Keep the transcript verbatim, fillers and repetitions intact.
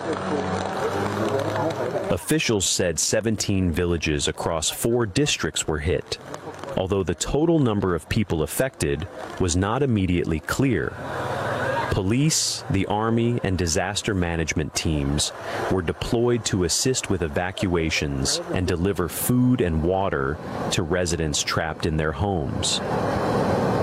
Officials said seventeen villages across four districts were hit, although the total number of people affected was not immediately clear. Police, the Army, and disaster management teams were deployed to assist with evacuations and deliver food and water to residents trapped in their homes.